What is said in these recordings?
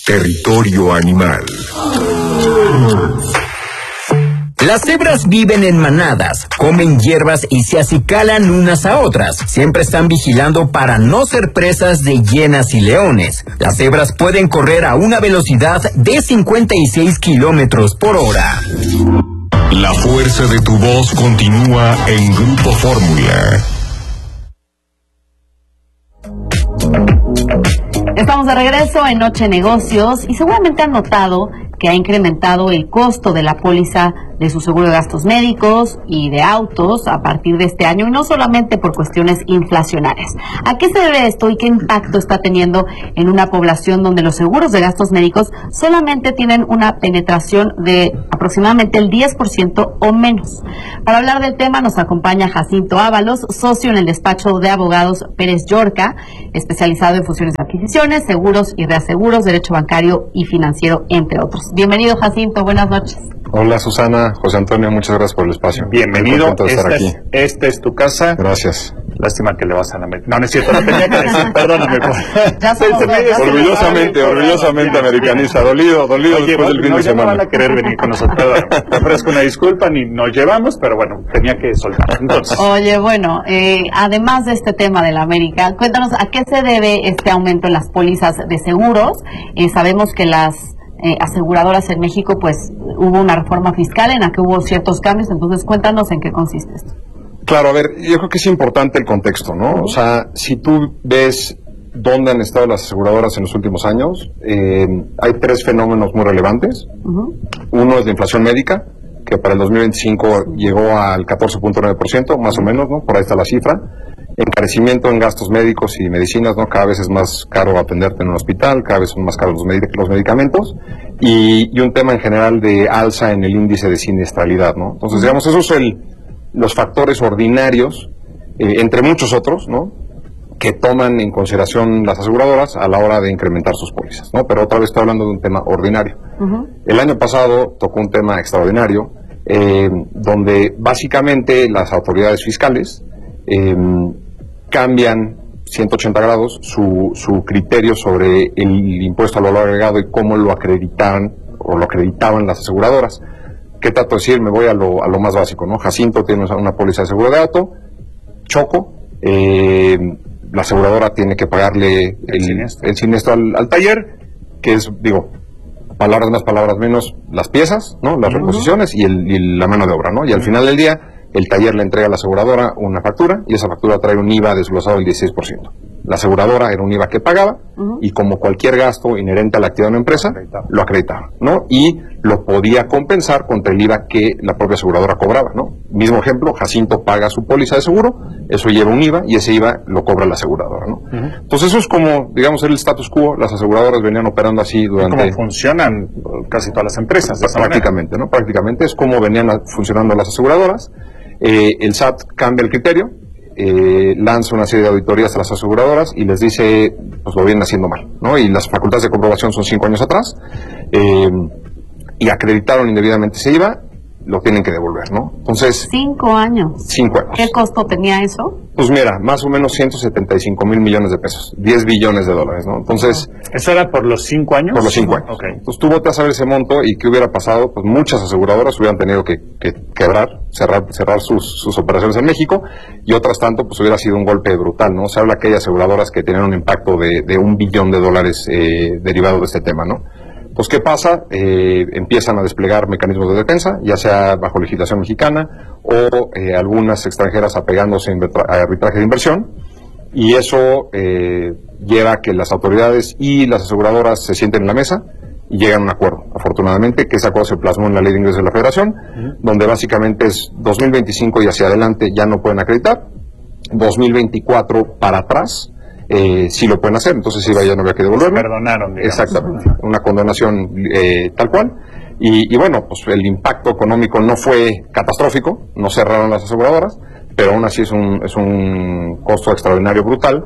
Territorio Animal. Las cebras viven en manadas, comen hierbas y se acicalan unas a otras. Siempre están vigilando para no ser presas de hienas y leones. Las cebras pueden correr a una velocidad de 56 kilómetros por hora. La fuerza de tu voz continúa en Grupo Fórmula. Estamos de regreso en Noche Negocios y seguramente han notado que ha incrementado el costo de la póliza de su seguro de gastos médicos y de autos a partir de este año, y no solamente por cuestiones inflacionarias. ¿A qué se debe esto y qué impacto está teniendo en una población donde los seguros de gastos médicos solamente tienen una penetración de aproximadamente el 10% o menos? Para hablar del tema nos acompaña Jacinto Ábalos, socio en el despacho de abogados Pérez Yorca, especializado en fusiones de adquisiciones, seguros y reaseguros, derecho bancario y financiero, entre otros. Bienvenido, Jacinto, buenas noches. Hola, Susana, José Antonio, muchas gracias por el espacio. Bienvenido, esta es tu casa. Gracias. Lástima que le vas a la América. No es cierto, no tenía que decir, perdóname. Orgullosamente americanista, dolido después del fin de semana. No van a querer venir con nosotros. Te ofrezco una disculpa, ni nos llevamos, pero bueno, tenía que soltar. Entonces. Oye, bueno, además de este tema de la América, cuéntanos a qué se debe este aumento en las pólizas de seguros. Sabemos que las aseguradoras en México, pues hubo una reforma fiscal en la que hubo ciertos cambios, entonces cuéntanos en qué consiste esto. Claro, a ver, yo creo que es importante el contexto, ¿no? O sea, si tú ves dónde han estado las aseguradoras en los últimos años, hay tres fenómenos muy relevantes. Uno es la inflación médica, que para el 2025 llegó al 14.9%, más o menos, ¿no? Por ahí está la cifra. Encarecimiento en gastos médicos y medicinas, ¿no? Cada vez es más caro atenderte en un hospital, cada vez son más caros los medicamentos, y un tema en general de alza en el índice de siniestralidad, ¿no? Entonces, digamos, esos son los factores ordinarios, entre muchos otros, ¿no?, que toman en consideración las aseguradoras a la hora de incrementar sus pólizas, ¿no? Pero otra vez estoy hablando de un tema ordinario. El año pasado tocó un tema extraordinario, donde básicamente las autoridades fiscales cambian 180 grados su criterio sobre el impuesto al valor agregado y cómo lo acreditaban las aseguradoras. ¿Qué trato de decir? Me voy a lo más básico, ¿no? Jacinto tiene una póliza de seguro de auto, choco, la aseguradora tiene que pagarle el siniestro al taller, que es, digo, palabras más, palabras menos, las piezas, ¿no?, las reposiciones y la mano de obra, ¿no? Y al final del día, el taller le entrega a la aseguradora una factura y esa factura trae un IVA desglosado del 16%. La aseguradora era un IVA que pagaba y como cualquier gasto inherente a la actividad de una empresa, lo acreditaba, ¿no? Y lo podía compensar contra el IVA que la propia aseguradora cobraba, ¿no? Mismo ejemplo, Jacinto paga su póliza de seguro, eso lleva un IVA y ese IVA lo cobra la aseguradora, ¿no? Entonces eso es como, digamos, el status quo. Las aseguradoras venían operando así durante... ¿Cómo funcionan casi todas las empresas? Prácticamente, ¿no? Prácticamente es como venían funcionando las aseguradoras. El SAT cambia el criterio, lanza una serie de auditorías a las aseguradoras y les dice, pues lo vienen haciendo mal, ¿no? Y las facultades de comprobación son 5 años atrás, y acreditaron indebidamente ese IVA, lo tienen que devolver, ¿no? Entonces... 5 años. 5 años. ¿Qué costo tenía eso? Pues mira, más o menos 175,000 millones de pesos, 10 billones de dólares, ¿no? Entonces... ¿Eso era por los 5 años? Por los 5 años. Okay. Entonces tú volteas a ver ese monto y ¿qué hubiera pasado? Pues muchas aseguradoras hubieran tenido que quebrar, cerrar sus operaciones en México, y otras tanto, pues hubiera sido un golpe brutal, ¿no? Se habla que hay aseguradoras que tienen un impacto de $1 billón derivado de este tema, ¿no? Pues, ¿qué pasa? Empiezan a desplegar mecanismos de defensa, ya sea bajo legislación mexicana o algunas extranjeras apegándose a arbitraje de inversión, y eso lleva a que las autoridades y las aseguradoras se sienten en la mesa y llegan a un acuerdo, afortunadamente, que ese acuerdo se plasmó en la Ley de Ingresos de la Federación, donde básicamente es 2025 y hacia adelante ya no pueden acreditar, 2024 para atrás sí lo pueden hacer, entonces sí, ya no había que devolverlo. Perdonaron, digamos. Exactamente, una condonación tal cual. Y bueno, pues el impacto económico no fue catastrófico, no cerraron las aseguradoras, pero aún así es un costo extraordinario brutal.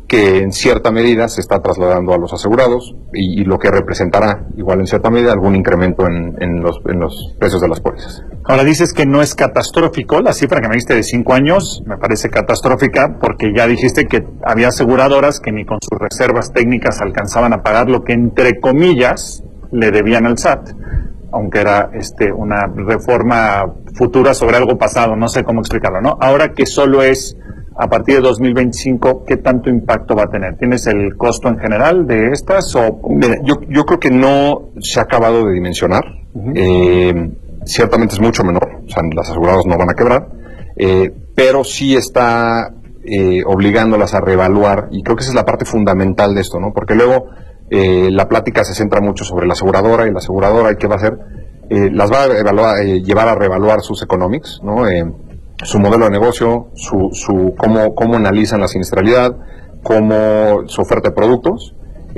que en cierta medida se está trasladando a los asegurados y lo que representará, igual en cierta medida, algún incremento en los precios de las pólizas. Ahora dices que no es catastrófico, la cifra que me diste de 5 años me parece catastrófica porque ya dijiste que había aseguradoras que ni con sus reservas técnicas alcanzaban a pagar lo que entre comillas le debían al SAT, aunque era una reforma futura sobre algo pasado, no sé cómo explicarlo, ¿no? Ahora que solo es a partir de 2025, ¿qué tanto impacto va a tener? ¿Tienes el costo en general de estas? Mira, yo creo que no se ha acabado de dimensionar. Ciertamente es mucho menor, o sea, las aseguradoras no van a quebrar, pero sí está obligándolas a reevaluar, y creo que esa es la parte fundamental de esto, ¿no? Porque luego la plática se centra mucho sobre la aseguradora, y qué va a hacer. Las va a llevar a reevaluar sus economics, ¿no? Su modelo de negocio, cómo analizan la siniestralidad, su oferta de productos,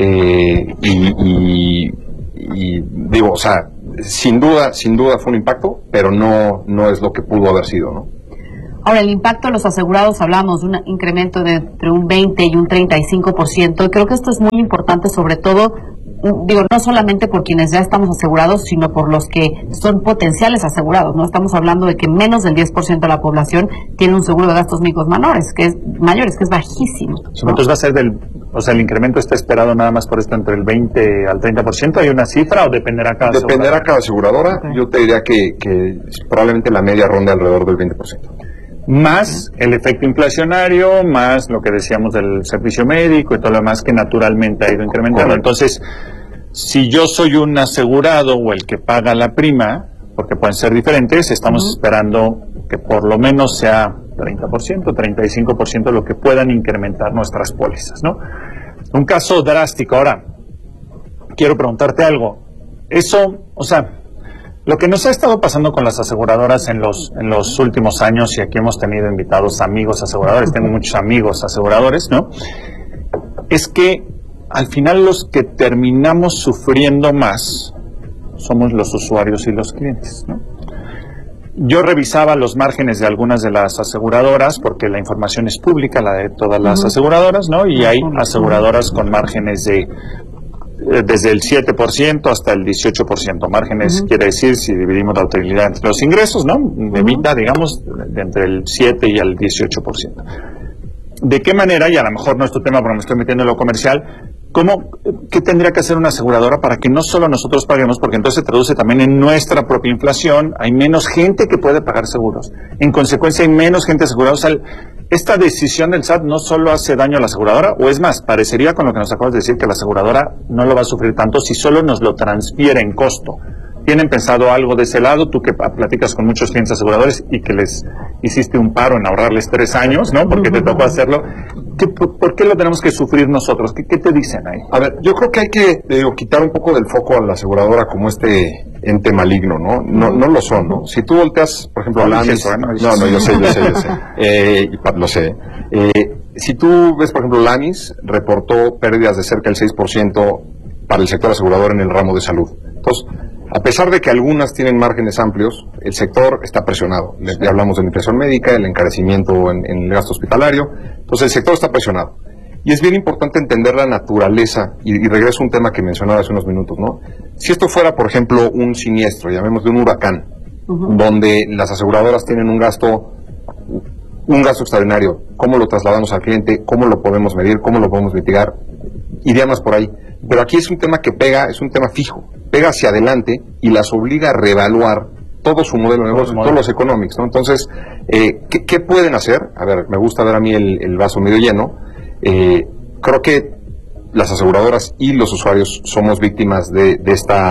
y digo, o sea, sin duda fue un impacto, pero no es lo que pudo haber sido, ¿no? Ahora, el impacto de los asegurados, hablamos de un incremento de entre un 20 y un 35%, y creo que esto es muy importante, sobre todo, digo, no solamente por quienes ya estamos asegurados, sino por los que son potenciales asegurados, ¿no? Estamos hablando de que menos del 10% de la población tiene un seguro de gastos médicos mayores, que es bajísimo, ¿no? Entonces va a ser el incremento está esperado nada más por esto entre el 20 al 30%, ¿hay una cifra o dependerá cada aseguradora? Dependerá cada aseguradora, okay. Yo te diría que probablemente la media ronde alrededor del 20%. Más el efecto inflacionario, más lo que decíamos del servicio médico y todo lo demás que naturalmente ha ido incrementando. Correcto. Entonces, si yo soy un asegurado o el que paga la prima, porque pueden ser diferentes, estamos esperando que por lo menos sea 30%, 35% lo que puedan incrementar nuestras pólizas, ¿no? Un caso drástico. Ahora, quiero preguntarte algo. Eso, o sea, lo que nos ha estado pasando con las aseguradoras en los últimos años, y aquí hemos tenido invitados amigos aseguradores, tengo muchos amigos aseguradores, ¿no? Es que al final los que terminamos sufriendo más somos los usuarios y los clientes, ¿no? Yo revisaba los márgenes de algunas de las aseguradoras, porque la información es pública, la de todas las aseguradoras, ¿no? Y hay aseguradoras con márgenes desde el 7% hasta el 18%. Márgenes quiere decir, si dividimos la utilidad entre los ingresos, ¿no? De vida, digamos, de entre el 7 y el 18%. ¿De qué manera, y a lo mejor no es tu tema porque me estoy metiendo en lo comercial, qué tendría que hacer una aseguradora para que no solo nosotros paguemos, porque entonces se traduce también en nuestra propia inflación, hay menos gente que puede pagar seguros, en consecuencia hay menos gente asegurada? O sea, esta decisión del SAT no solo hace daño a la aseguradora, o es más, parecería con lo que nos acabas de decir que la aseguradora no lo va a sufrir tanto si solo nos lo transfiere en costo. ¿Tienen pensado algo de ese lado? Tú que platicas con muchos clientes aseguradores y que les hiciste un paro en ahorrarles 3 años, ¿no? Porque te tocó hacerlo. ¿Por qué lo tenemos que sufrir nosotros? ¿Qué te dicen ahí? A ver, yo creo que hay que quitar un poco del foco a la aseguradora como este ente maligno, ¿no? No lo son, ¿no? Si tú volteas, por ejemplo, a la AMIS... yo sé. Lo sé. Si tú ves, por ejemplo, la AMIS reportó pérdidas de cerca del 6% para el sector asegurador en el ramo de salud. Entonces, a pesar de que algunas tienen márgenes amplios, el sector está presionado. Ya hablamos de la inflación médica, el encarecimiento en el gasto hospitalario. Entonces, el sector está presionado. Y es bien importante entender la naturaleza, y regreso a un tema que mencionaba hace unos minutos, ¿no? Si esto fuera, por ejemplo, un siniestro, llamemos de un huracán, donde las aseguradoras tienen un gasto extraordinario, ¿cómo lo trasladamos al cliente? ¿Cómo lo podemos medir? ¿Cómo lo podemos mitigar? Iría más por ahí. Pero aquí es un tema que es un tema fijo, pega hacia adelante y las obliga a reevaluar todo su modelo de negocio, todos los economics, ¿no? Entonces, ¿qué pueden hacer? A ver, me gusta ver a mí el vaso medio lleno. Creo que las aseguradoras y los usuarios somos víctimas de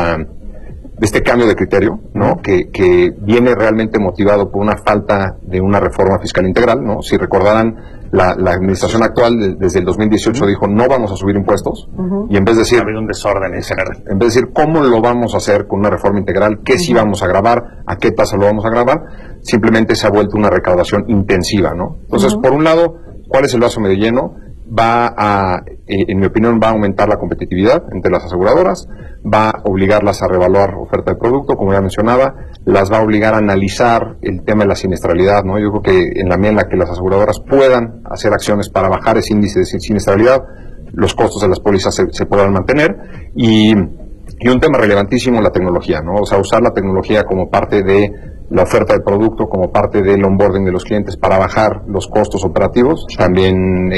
este cambio de criterio, ¿no? Que viene realmente motivado por una falta de una reforma fiscal integral, ¿no? Si recordarán, la administración actual desde el 2018 dijo no vamos a subir impuestos, y en vez de decir... Ha habido un desorden en general. En vez de decir cómo lo vamos a hacer con una reforma integral, qué sí vamos a grabar, a qué tasa lo vamos a grabar, simplemente se ha vuelto una recaudación intensiva, ¿no? Entonces, por un lado, ¿cuál es el vaso medio lleno? en mi opinión, va a aumentar la competitividad entre las aseguradoras, va a obligarlas a reevaluar oferta de producto, como ya mencionaba, las va a obligar a analizar el tema de la siniestralidad, ¿no? Yo creo que en la medida en la que las aseguradoras puedan hacer acciones para bajar ese índice de siniestralidad, los costos de las pólizas se podrán mantener. Y un tema relevantísimo, la tecnología, ¿no? O sea, usar la tecnología como parte de la oferta de producto, como parte del onboarding de los clientes para bajar los costos operativos, también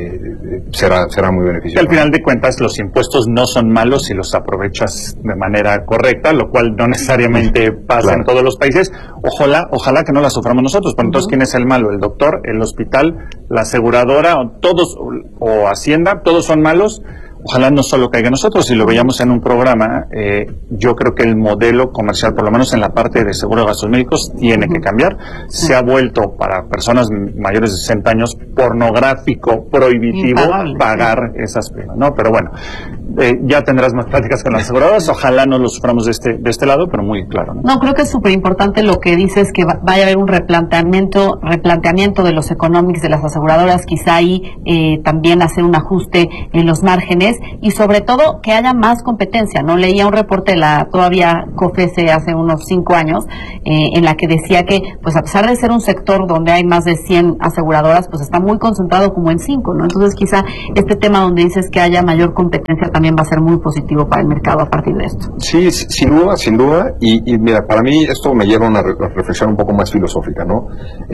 será muy beneficioso. Al final de cuentas, los impuestos no son malos si los aprovechas de manera correcta, lo cual no necesariamente pasa en todos los países. Ojalá que no la suframos nosotros. Pero entonces, ¿quién es el malo? ¿El doctor, el hospital, la aseguradora, o Hacienda? ¿Todos son malos? Ojalá no solo caiga a nosotros. Si lo veíamos en un programa, yo creo que el modelo comercial, por lo menos en la parte de seguro de gastos médicos, tiene que cambiar. Se ha vuelto para personas mayores de 60 años pornográfico, prohibitivo, pagar esas primas, ¿no? Pero bueno, ya tendrás más pláticas con las aseguradoras. Ojalá no lo suframos de este lado, pero muy claro, ¿no? No, creo que es súper importante lo que dices, que vaya a haber un replanteamiento de los economics de las aseguradoras, quizá ahí también hacer un ajuste en los márgenes, y sobre todo que haya más competencia, ¿no? Leía un reporte de la todavía COFESE hace unos 5 años, en la que decía que, pues a pesar de ser un sector donde hay más de 100 aseguradoras, pues está muy concentrado como en 5, ¿no? Entonces quizá este tema donde dices que haya mayor competencia también va a ser muy positivo para el mercado a partir de esto. Sí, sin duda, y mira, para mí esto me lleva a una reflexión un poco más filosófica, ¿no?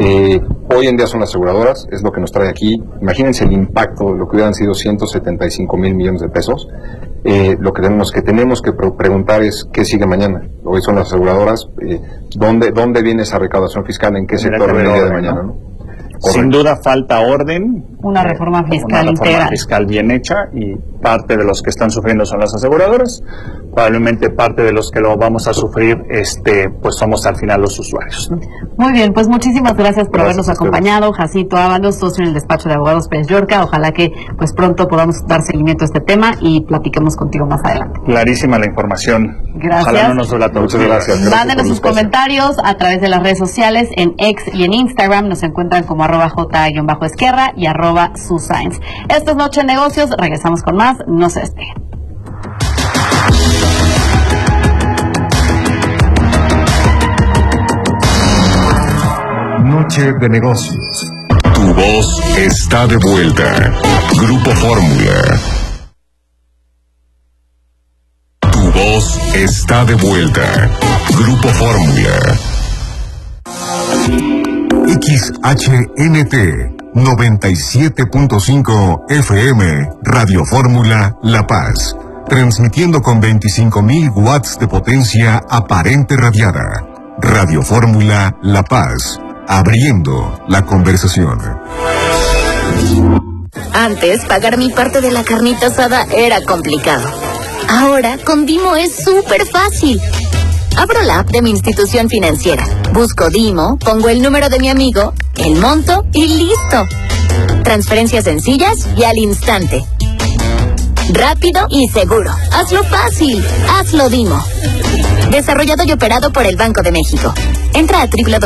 Hoy en día son las aseguradoras, es lo que nos trae aquí. Imagínense el impacto de lo que hubieran sido 175,000 millones de pesos. Lo que tenemos que preguntar es qué sigue mañana. Hoy son las aseguradoras, ¿dónde viene esa recaudación fiscal? ¿En qué sector viene el día de mañana, ¿no? Correcto. Sin duda falta orden, una reforma fiscal integral, fiscal bien hecha, y parte de los que están sufriendo son las aseguradoras. Probablemente parte de los que lo vamos a sufrir pues somos al final los usuarios, ¿no? Muy bien, pues muchísimas gracias por habernos acompañado. Jacinto Ábalos, socio en el despacho de abogados Pérez Yorca. Ojalá que pues pronto podamos dar seguimiento a este tema y platiquemos contigo más adelante. Clarísima la información. Gracias. Ojalá no nos duela todo. Muchas gracias. Mándenos sus comentarios a través de las redes sociales, en X y en Instagram. Nos encuentran como @J_Esquerra y @Suscience. Esto es Noche de Negocios. Regresamos con más. No se despeguen. Noche de Negocios. Tu voz está de vuelta. Grupo Fórmula. Tu voz está de vuelta. Grupo Fórmula. XHNT 97.5 FM, Radio Fórmula La Paz, transmitiendo con 25,000 watts de potencia aparente radiada. Radio Fórmula La Paz, abriendo la conversación. Antes, pagar mi parte de la carnita asada era complicado. Ahora, con Dimo es súper fácil. Abro la app de mi institución financiera, busco Dimo, pongo el número de mi amigo, el monto y listo. Transferencias sencillas y al instante. Rápido y seguro. Hazlo fácil. Hazlo Dimo. Desarrollado y operado por el Banco de México. Entra a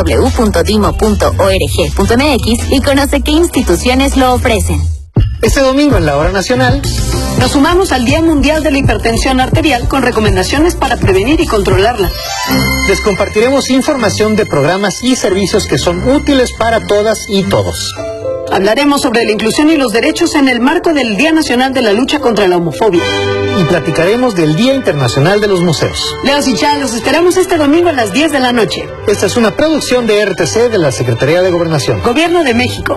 www.dimo.org.mx y conoce qué instituciones lo ofrecen. Este domingo en la Hora Nacional nos sumamos al Día Mundial de la Hipertensión Arterial con recomendaciones para prevenir y controlarla. Les compartiremos información de programas y servicios que son útiles para todas y todos. Hablaremos sobre la inclusión y los derechos en el marco del Día Nacional de la Lucha contra la Homofobia. Y platicaremos del Día Internacional de los Museos. Leos y Chá, los esperamos este domingo a las 10 de la noche. Esta es una producción de RTC de la Secretaría de Gobernación. Gobierno de México.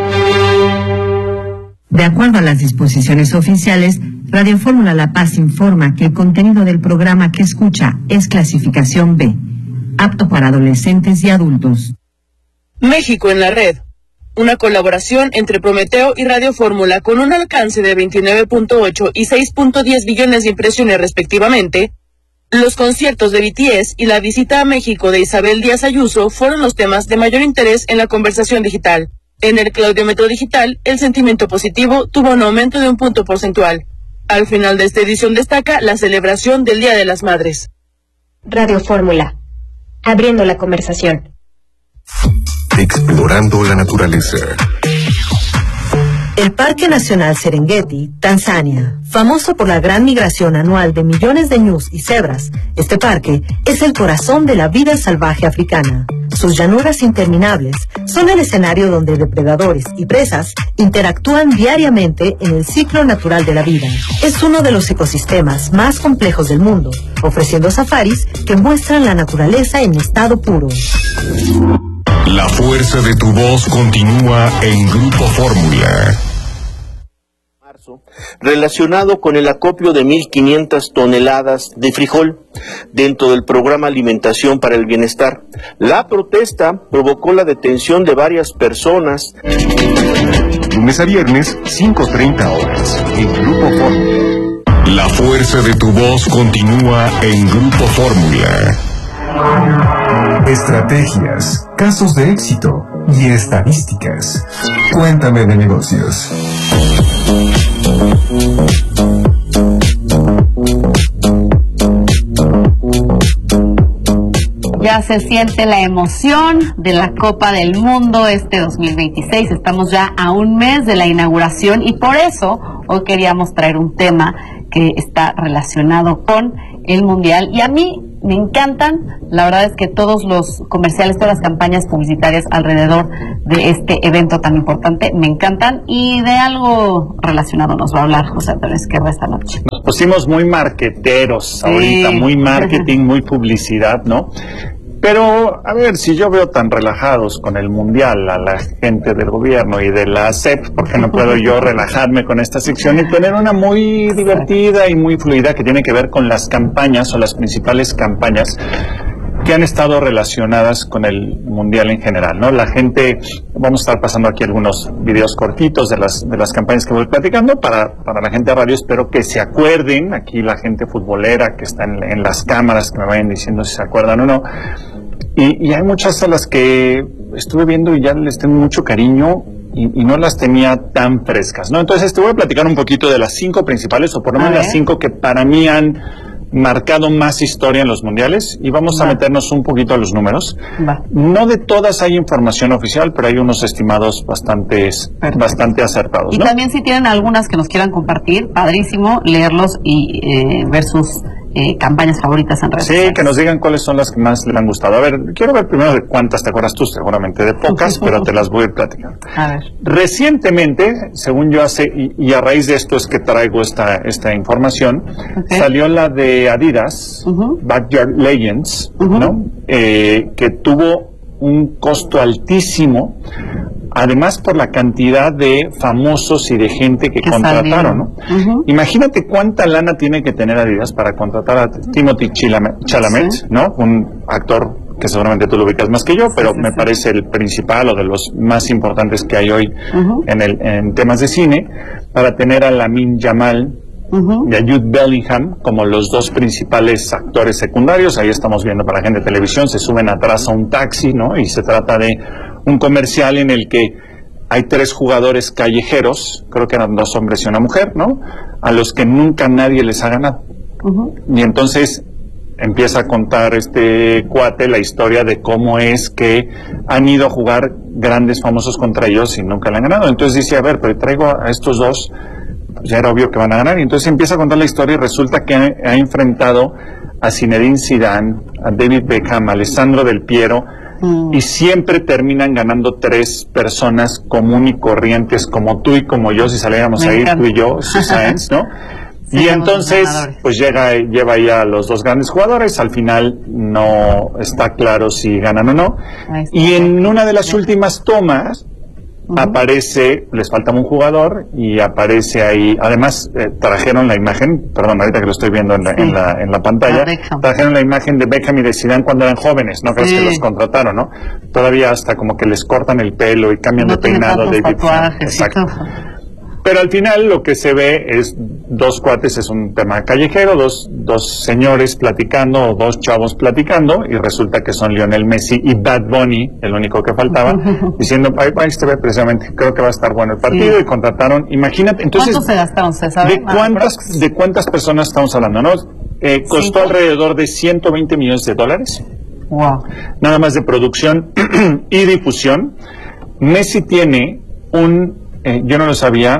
De acuerdo a las disposiciones oficiales, Radio Fórmula La Paz informa que el contenido del programa que escucha es clasificación B, apto para adolescentes y adultos. México en la red. Una colaboración entre Prometeo y Radio Fórmula con un alcance de 29.8 y 6.10 billones de impresiones respectivamente. Los conciertos de BTS y la visita a México de Isabel Díaz Ayuso fueron los temas de mayor interés en la conversación digital. En el claudiómetro digital, el sentimiento positivo tuvo un aumento de 1 punto porcentual. Al final de esta edición destaca la celebración del Día de las Madres. Radio Fórmula, abriendo la conversación. Explorando la naturaleza. El Parque Nacional Serengeti, Tanzania, famoso por la gran migración anual de millones de ñus y cebras, este parque es el corazón de la vida salvaje africana. Sus llanuras interminables son el escenario donde depredadores y presas interactúan diariamente en el ciclo natural de la vida. Es uno de los ecosistemas más complejos del mundo, ofreciendo safaris que muestran la naturaleza en estado puro. La fuerza de tu voz continúa en Grupo Fórmula. Relacionado con el acopio de 1.500 toneladas de frijol dentro del programa Alimentación para el Bienestar. La protesta provocó la detención de varias personas. Lunes a viernes, 5:30 horas, en Grupo Fórmula. La fuerza de tu voz continúa en Grupo Fórmula. Estrategias, casos de éxito y estadísticas. Cuéntame de negocios. Ya se siente la emoción de la Copa del Mundo este 2026. Estamos ya a un mes de la inauguración y por eso hoy queríamos traer un tema que está relacionado con el Mundial. Y a mí me encantan, la verdad es que todos los comerciales, todas las campañas publicitarias alrededor de este evento tan importante, me encantan. Y de algo relacionado nos va a hablar José Antonio Esquerra esta noche. Nos pusimos muy marqueteros ahorita, muy marketing, muy publicidad, ¿no? Pero, a ver, si yo veo tan relajados con el Mundial a la gente del gobierno y de la SEP, ¿por qué no puedo yo relajarme con esta sección y tener una muy divertida y muy fluida que tiene que ver con las campañas o las principales campañas que han estado relacionadas con el Mundial en general, ¿no? La gente, vamos a estar pasando aquí algunos videos cortitos de las campañas que voy platicando para la gente de radio. Espero que se acuerden, aquí la gente futbolera que está en las cámaras, que me vayan diciendo si se acuerdan o no. Y hay muchas a las que estuve viendo y ya les tengo mucho cariño y no las tenía tan frescas, ¿no? Entonces te voy a platicar un poquito de las 5 principales, o por lo menos las 5 que para mí han marcado más historia en los mundiales, y vamos a meternos un poquito a los números. No de todas hay información oficial, pero hay unos estimados bastante acertados, y ¿no? también si tienen algunas que nos quieran compartir, padrísimo leerlos y ver sus campañas favoritas en redes sociales. Sí, que nos digan cuáles son las que más les han gustado. A ver, quiero ver primero de cuántas te acuerdas tú, seguramente de pocas, pero te las voy a ir platicando. A ver. Recientemente, según yo y a raíz de esto es que traigo esta información, salió la de Adidas, Backyard Legends, ¿no? Que tuvo un costo altísimo, además por la cantidad de famosos y de gente que contrataron, ¿no? Imagínate cuánta lana tiene que tener Adidas para contratar a Timothée Chalamet, ¿no? Un actor que seguramente tú lo ubicas más que yo, pero me parece el principal o de los más importantes que hay hoy en temas de cine, para tener a Lamine Yamal y a Jude Bellingham como los dos principales actores secundarios. Ahí estamos viendo para la gente de televisión, se suben atrás a un taxi, ¿no? Y se trata de un comercial en el que hay 3 jugadores callejeros, creo que eran 2 hombres y una mujer, ¿no? A los que nunca nadie les ha ganado. Y entonces empieza a contar este cuate la historia de cómo es que han ido a jugar grandes famosos contra ellos y nunca le han ganado. Entonces dice, a ver, pero traigo a estos dos, pues ya era obvio que van a ganar. Y entonces empieza a contar la historia y resulta que ha enfrentado a Zinedine Zidane, a David Beckham, a Alessandro Del Piero, y siempre terminan ganando 3 personas común y corrientes como tú y como yo, si saliéramos a ir tú y yo, Sainz, ¿no? Sí, y entonces, pues lleva ahí a los 2 grandes jugadores. Al final no está claro si ganan o no. Y en una de las últimas tomas aparece, les faltaba un jugador y aparece ahí, además trajeron la imagen, perdón, ahorita que lo estoy viendo en la pantalla, trajeron la imagen de Beckham y de Zidane cuando eran jóvenes, no crees que los contrataron, ¿no? Todavía hasta como que les cortan el pelo y cambian de peinado. Exacto. Pero al final lo que se ve es 2 cuates, es un tema callejero, dos señores platicando, o 2 chavos platicando, y resulta que son Lionel Messi y Bad Bunny, el único que faltaba, diciendo, ahí se ve precisamente, creo que va a estar bueno el partido, y contrataron, imagínate, entonces... ¿Cuánto se gastaron, se sabe? ¿De cuántas personas estamos hablando, no? Costó alrededor de $120 millones. Wow. Nada más de producción y difusión. Messi tiene un yo no lo sabía,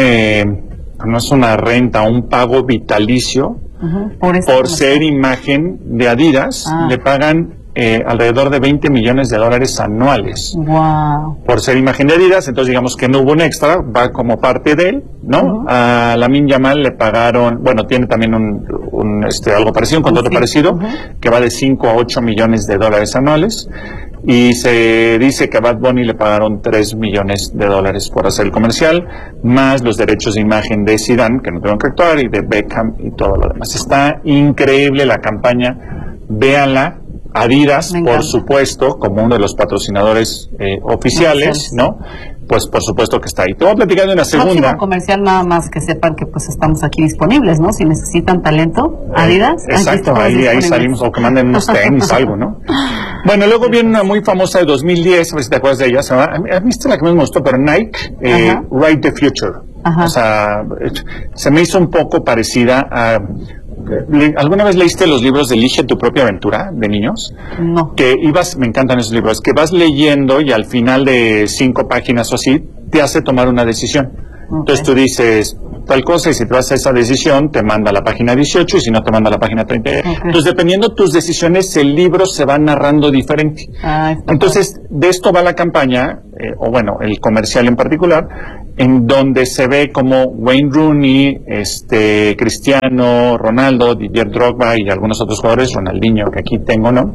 no es una renta, un pago vitalicio por ser imagen de Adidas. Le pagan alrededor de $20 millones anuales por ser imagen de Adidas. Entonces digamos que no hubo un extra, va como parte de él, ¿no? A Lamine Yamal le pagaron, bueno, tiene también algo parecido, un contrato parecido, que va de 5 a 8 millones de dólares anuales. Y se dice que a Bad Bunny le pagaron $3 millones por hacer el comercial, más los derechos de imagen de Zidane, que no tuvieron que actuar, y de Beckham y todo lo demás. Está increíble la campaña, véanla. Adidas, por supuesto, como uno de los patrocinadores oficiales, ¿no? Pues por supuesto que está ahí. Te voy a platicar de una segunda. Próximo comercial, nada más que sepan que pues estamos aquí disponibles, ¿no? Si necesitan talento, Adidas. Exacto, ahí salimos, o que manden unos tenis, algo, ¿no? Bueno, luego viene una muy famosa de 2010, a ver si te acuerdas de ella, a mí esta es la que más me gustó, pero Nike, Ride the Future. O sea, se me hizo un poco parecida a... ¿Alguna vez leíste los libros de Elige tu propia aventura de niños? No. Que me encantan esos libros, que vas leyendo y al final de 5 páginas o así, te hace tomar una decisión. Entonces tú dices tal cosa y si te vas a esa decisión, te manda a la página 18 y si no te manda a la página 30. Entonces dependiendo de tus decisiones, el libro se va narrando diferente. Entonces de esto va la campaña, o bueno, el comercial en particular, en donde se ve como Wayne Rooney, Cristiano, Ronaldo, Didier Drogba y algunos otros jugadores, Ronaldinho, que aquí tengo, ¿no?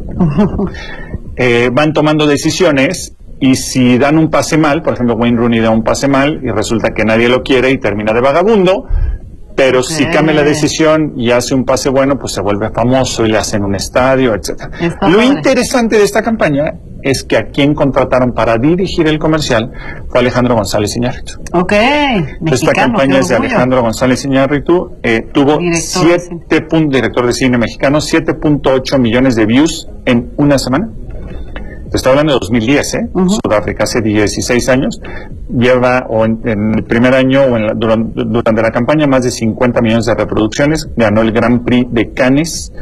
Van tomando decisiones y si dan un pase mal, por ejemplo, Wayne Rooney da un pase mal y resulta que nadie lo quiere y termina de vagabundo, pero si cambia la decisión y hace un pase bueno, pues se vuelve famoso y le hacen un estadio, etcétera. Lo interesante de esta campaña es que a quien contrataron para dirigir el comercial fue Alejandro González Iñárritu. Esta campaña es de Alejandro González Iñárritu, tuvo director de cine mexicano, 7.8 millones de views en una semana. Te estoy hablando de 2010, Sudáfrica, hace 16 años. Lleva en el primer año o durante la campaña más de 50 millones de reproducciones. Ganó el Grand Prix de Cannes.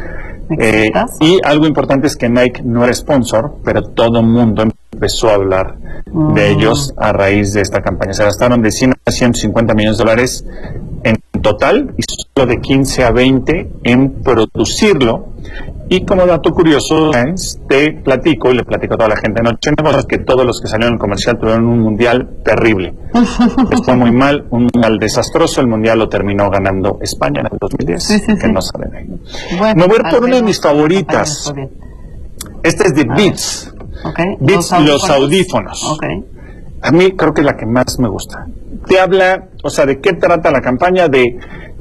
Y algo importante es que Nike no era sponsor, pero todo el mundo empezó a hablar de ellos a raíz de esta campaña. Se gastaron de 100 a 150 millones de dólares en total y solo de 15 a 20 en producirlo. Y como dato curioso, te platico y le platico a toda la gente en Noche de Negocios que todos los que salieron en el comercial tuvieron un mundial terrible. Les fue muy mal, un mundial desastroso. El mundial lo terminó ganando España en el 2010, que no salen ahí. Me voy a ir por una de mis favoritas. Esta es de Beats. Beats, los audífonos. A mí creo que es la que más me gusta. Te habla, o sea, ¿de qué trata la campaña? De...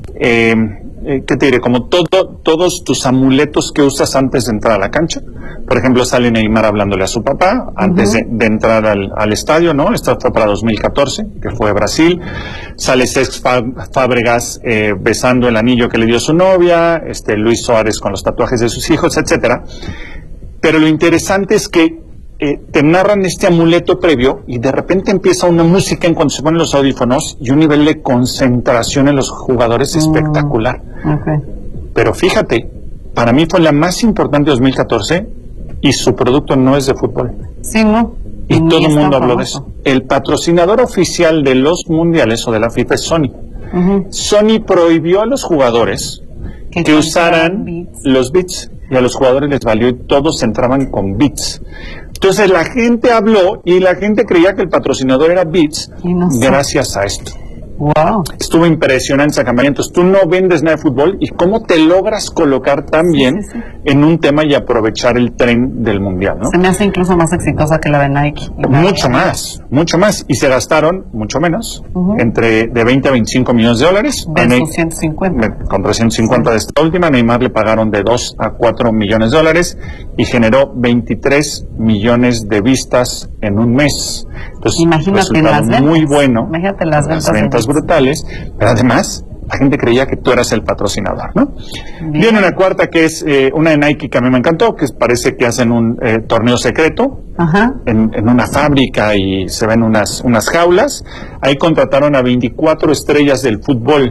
¿qué te diré? Como todos tus amuletos que usas antes de entrar a la cancha. Por ejemplo, sale Neymar hablándole a su papá antes de entrar al estadio, ¿no? Esto fue para 2014, que fue Brasil. Sale Cesc Fábregas besando el anillo que le dio su novia, Luis Suárez con los tatuajes de sus hijos, etcétera. Pero lo interesante es que te narran este amuleto previo y de repente empieza una música en cuanto se ponen los audífonos y un nivel de concentración en los jugadores espectacular. Pero fíjate, para mí fue la más importante de 2014 y su producto no es de fútbol. Y todo el mundo habló de eso. El patrocinador oficial de los mundiales o de la FIFA es Sony. Sony prohibió a los jugadores que usaran los Beats y a los jugadores les valió y todos entraban con Beats. Entonces la gente habló y la gente creía que el patrocinador era Beats gracias a esto. Estuvo impresionante esa campaña. Entonces tú no vendes nada de fútbol y cómo te logras colocar tan bien en un tema y aprovechar el tren del mundial, ¿no? Se me hace incluso más exitosa que la de Nike. Mucho más. Y se gastaron mucho menos, de 20 a 25 millones de dólares. Versus 150. Contra 150 de esta última. A Neymar le pagaron de 2 a 4 millones de dólares y generó 23 millones de vistas en un mes. Entonces, imagínate las ventas. Muy bueno. Imagínate las ventas brutales, pero además la gente creía que tú eras el patrocinador, ¿no? Viene una cuarta que es una de Nike que a mí me encantó, que parece que hacen un torneo secreto en una fábrica y se ven unas jaulas. Ahí contrataron a 24 estrellas del fútbol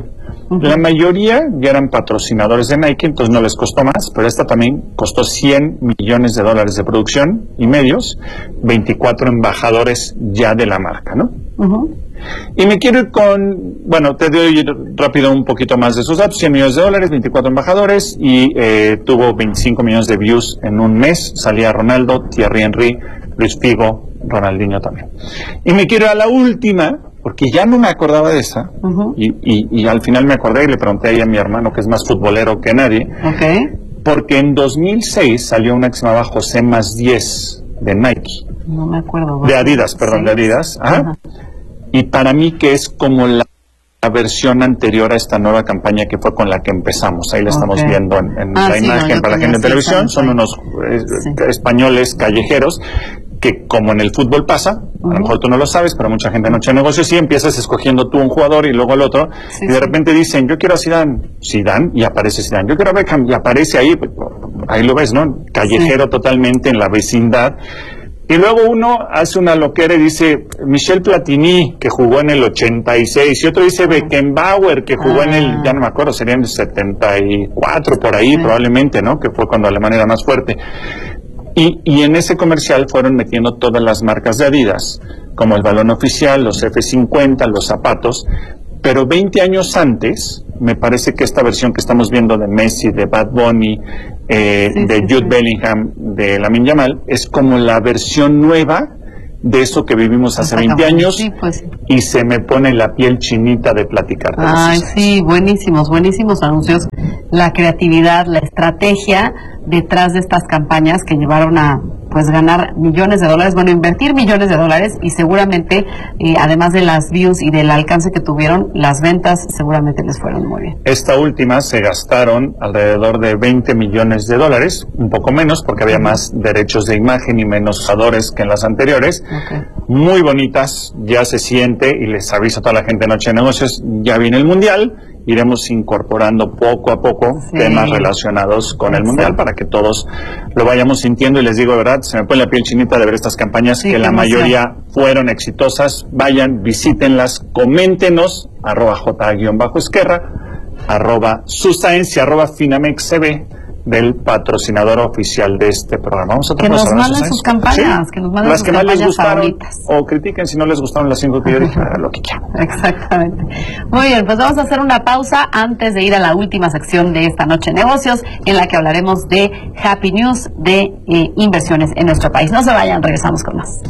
La mayoría ya eran patrocinadores de Nike, entonces no les costó más, pero esta también costó $100 millones de producción y medios, 24 embajadores ya de la marca, ¿no? Y me quiero ir con, bueno, te doy rápido un poquito más de esos datos: $100 millones, 24 embajadores, y tuvo 25 millones de views en un mes. Salía Ronaldo, Thierry Henry, Luis Figo, Ronaldinho también. Y me quiero ir a la última, porque ya no me acordaba de esa, y al final me acordé y le pregunté ahí a mi hermano, que es más futbolero que nadie, porque en 2006 salió una que se llamaba José más 10 de Nike. No me acuerdo. De Adidas, perdón, de Adidas. Y para mí que es como la versión anterior a esta nueva campaña que fue con la que empezamos. Ahí la estamos viendo en la imagen para la gente de televisión. Son unos españoles callejeros que, como en el fútbol pasa, a lo mejor tú no lo sabes, pero mucha gente en Noche de Negocios sí, empiezas escogiendo tú un jugador y luego el otro, y de repente dicen, yo quiero a Zidane, y aparece Zidane, yo quiero a Beckham, y aparece ahí, ahí lo ves, ¿no? Callejero totalmente en la vecindad. Y luego uno hace una loquera y dice Michel Platini, que jugó en el 86, y otro dice Beckenbauer, que jugó en el, ya no me acuerdo, sería en el 74, por ahí probablemente, ¿no? Que fue cuando Alemania era más fuerte. Y en ese comercial fueron metiendo todas las marcas de Adidas, como el balón oficial, los F50, los zapatos, pero 20 años antes, me parece que esta versión que estamos viendo de Messi, de Bad Bunny, de Jude Bellingham, de Lamine Yamal, es como la versión nueva de eso que vivimos hace 20 años, y se me pone la piel chinita de platicar. Ay, sí, buenísimos anuncios, la creatividad, la estrategia detrás de estas campañas que llevaron a ganar millones de dólares, invertir millones de dólares, y seguramente, además de las views y del alcance que tuvieron, las ventas seguramente les fueron muy bien. Esta última se gastaron alrededor de $20 millones, un poco menos, porque había más derechos de imagen y menos jugadores que en las anteriores. Muy bonitas, ya se siente, y les aviso a toda la gente de Noche de Negocios, ya viene el Mundial. Iremos incorporando poco a poco temas relacionados con el Mundial para que todos lo vayamos sintiendo, y les digo de verdad, se me pone la piel chinita de ver estas campañas, que la mayoría fueron exitosas. Vayan, visítenlas, coméntenos, @j_esquerra, @suscience y @finamexcb, del patrocinador oficial de este programa. Vamos a que nos manden sus campañas, que nos manden las sus que más les campañas gustaron, favoritas. o critiquen si no les gustaron las 5 que yo dije, lo que quieran. Exactamente. Muy bien, pues vamos a hacer una pausa antes de ir a la última sección de esta noche de negocios, en la que hablaremos de Happy News de inversiones en nuestro país. No se vayan, regresamos con más.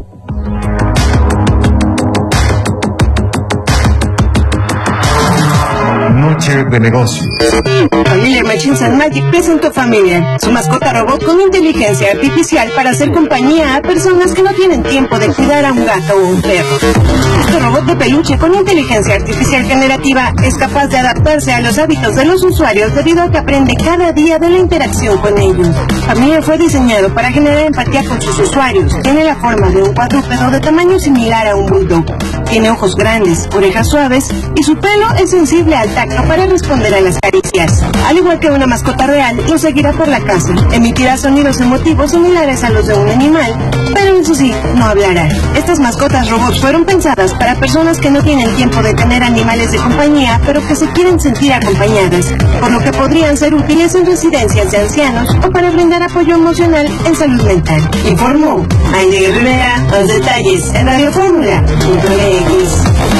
Noche de negocios. Familia Machines and Magic presentó Familia, su mascota robot con inteligencia artificial para hacer compañía a personas que no tienen tiempo de cuidar a un gato o un perro. Este robot de peluche con inteligencia artificial generativa es capaz de adaptarse a los hábitos de los usuarios debido a que aprende cada día de la interacción con ellos. Familia fue diseñado para generar empatía con sus usuarios. Tiene la forma de un cuadrúpedo de tamaño similar a un bulldog. Tiene ojos grandes, orejas suaves y su pelo es sensible al tacto para responder a las caricias. Al igual que una mascota real, lo seguirá por la casa. Emitirá sonidos emotivos similares a los de un animal, pero eso sí, no hablará. Estas mascotas robots fueron pensadas para personas que no tienen tiempo de tener animales de compañía, pero que se quieren sentir acompañadas, por lo que podrían ser útiles en residencias de ancianos o para brindar apoyo emocional en salud mental. Informó Aide Rivera. Los detalles en radioformula.mx.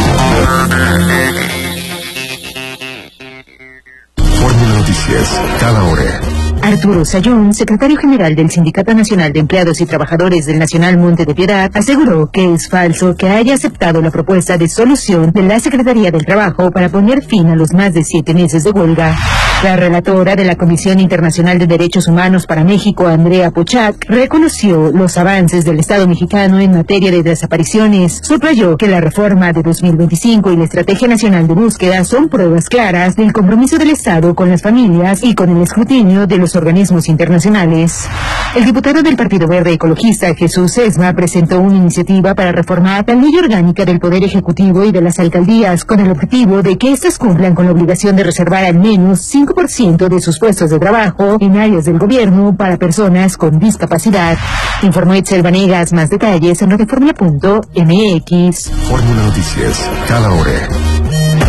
Fórmula Noticias, cada hora. Arturo Sayón, secretario general del Sindicato Nacional de Empleados y Trabajadores del Nacional Monte de Piedad, aseguró que es falso que haya aceptado la propuesta de solución de la Secretaría del Trabajo para poner fin a los más de 7 meses de huelga. La relatora de la Comisión Internacional de Derechos Humanos para México, Andrea Pochac, reconoció los avances del Estado mexicano en materia de desapariciones. Subrayó que la reforma de 2025 y la Estrategia Nacional de Búsqueda son pruebas claras del compromiso del Estado con las familias y con el escrutinio de los organismos internacionales. El diputado del Partido Verde Ecologista, Jesús Sesma, presentó una iniciativa para reformar la ley orgánica del Poder Ejecutivo y de las alcaldías con el objetivo de que éstas cumplan con la obligación de reservar al menos 5% de sus puestos de trabajo en áreas del gobierno para personas con discapacidad. Informó Itzel Vanegas. Más detalles en radioformula.mx. Fórmula Noticias, cada hora.